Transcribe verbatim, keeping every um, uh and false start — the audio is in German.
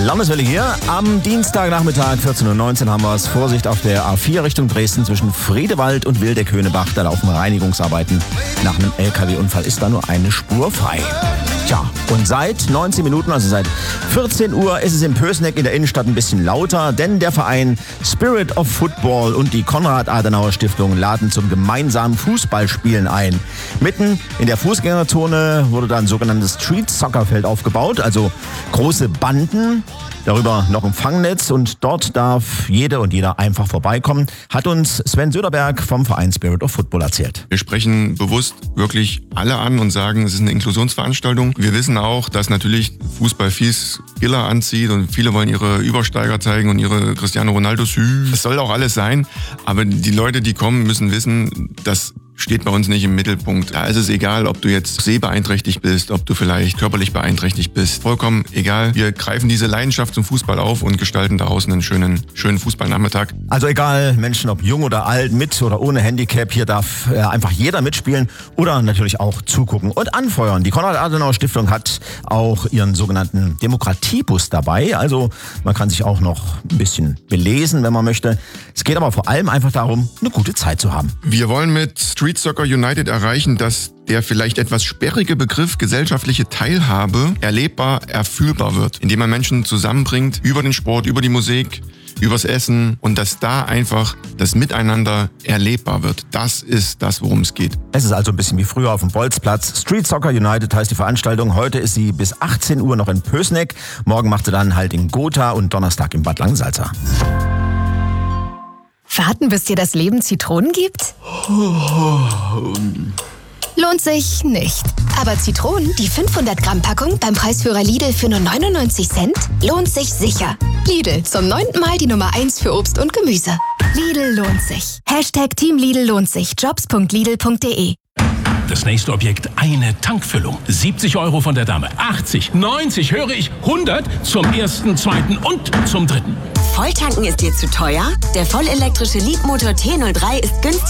Landeswelle hier. Am Dienstagnachmittag vierzehn Uhr neunzehn haben wir es. Vorsicht auf der A vier Richtung Dresden zwischen Friedewald und Wildeck-Höhnebach. Da laufen Reinigungsarbeiten. Nach einem L K W-Unfall ist da nur eine Spur frei. Tja, und seit neunzehn Minuten, also seit vierzehn Uhr, ist es in Pößneck in der Innenstadt ein bisschen lauter, denn der Verein Spirit of Football und die Konrad-Adenauer-Stiftung laden zum gemeinsamen Fußballspielen ein. Mitten in der Fußgängerzone wurde da ein sogenanntes Street-Soccer-Feld aufgebaut, also große Banden, darüber noch ein Fangnetz und dort darf jede und jeder einfach vorbeikommen, hat uns Sven Söderberg vom Verein Spirit of Football erzählt. Wir sprechen bewusst wirklich alle an und sagen, es ist eine Inklusionsveranstaltung. Wir wissen auch, dass natürlich Fußball fies Skiller anzieht und viele wollen ihre Übersteiger zeigen und ihre Cristiano Ronaldos. Das soll auch alles sein, aber die Leute, die kommen, müssen wissen, dass steht bei uns nicht im Mittelpunkt. Da ist es egal, ob du jetzt sehbeeinträchtigt bist, ob du vielleicht körperlich beeinträchtigt bist. Vollkommen egal. Wir greifen diese Leidenschaft zum Fußball auf und gestalten daraus einen schönen, schönen Fußballnachmittag. Also egal, Menschen ob jung oder alt, mit oder ohne Handicap, hier darf äh, einfach jeder mitspielen oder natürlich auch zugucken und anfeuern. Die Konrad-Adenauer-Stiftung hat auch ihren sogenannten Demokratiebus dabei. Also man kann sich auch noch ein bisschen belesen, wenn man möchte. Es geht aber vor allem einfach darum, eine gute Zeit zu haben. Wir wollen mit Street Soccer United erreichen, dass der vielleicht etwas sperrige Begriff gesellschaftliche Teilhabe erlebbar, erfühlbar wird, indem man Menschen zusammenbringt über den Sport, über die Musik, übers Essen und dass da einfach das Miteinander erlebbar wird. Das ist das, worum es geht. Es ist also ein bisschen wie früher auf dem Bolzplatz. Street Soccer United heißt die Veranstaltung. Heute ist sie bis achtzehn Uhr noch in Pößneck. Morgen macht sie dann halt in Gotha und Donnerstag in Bad Langensalza. Warten, bis dir das Leben Zitronen gibt? Lohnt sich nicht. Aber Zitronen, die fünfhundert Gramm Packung beim Preisführer Lidl für nur neunundneunzig Cent, lohnt sich sicher. Lidl, zum neunten Mal die Nummer eins für Obst und Gemüse. Lidl lohnt sich. Hashtag Team Lidl lohnt sich. jobs punkt lidl punkt de. Das nächste Objekt, eine Tankfüllung. siebzig Euro von der Dame. achtzig, neunzig, höre ich, hundert zum ersten, zweiten und zum dritten. Volltanken ist dir zu teuer? Der vollelektrische Leapmotor T null drei ist günstig.